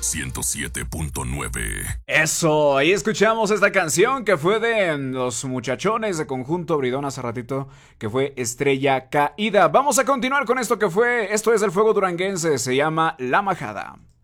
107.9. Eso, ahí escuchamos esta canción que fue de los muchachones de Conjunto Bridón hace ratito, que fue Estrella Caída. Vamos a continuar con esto que fue, esto es el Fuego Duranguense, se llama La Majada.